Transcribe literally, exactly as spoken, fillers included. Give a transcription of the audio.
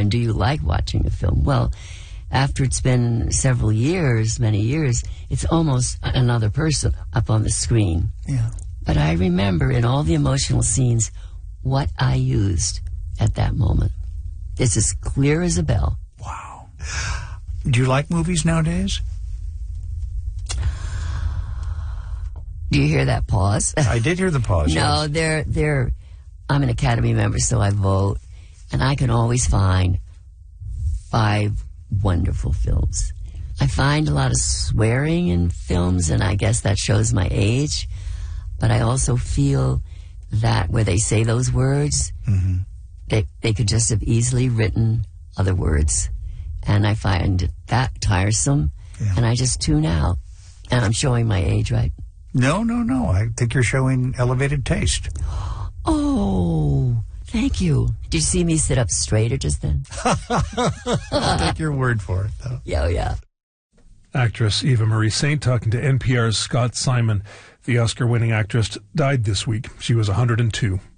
and do you like watching a film? Well, after it's been several years, many years, it's almost another person up on the screen. Yeah. But I remember in all the emotional scenes what I used at that moment. It's as clear as a bell. Wow. Do you like movies nowadays? Do you hear that pause? I did hear the pause. No, yes. they're, they're, I'm an Academy member, so I vote, and I can always find five wonderful films. I find a lot of swearing in films, and I guess that shows my age, but I also feel that where they say those words, mm-hmm. they, they could just have easily written other words, and I find that tiresome, yeah. and I just tune out, and I'm showing my age, right? No, no, no. I think you're showing elevated taste. Oh, thank you. Did you see me sit up straighter just then? I'll take your word for it, though. Yeah, yeah. Actress Eva Marie Saint talking to N P R's Scott Simon. The Oscar-winning actress died this week. She was one hundred and two.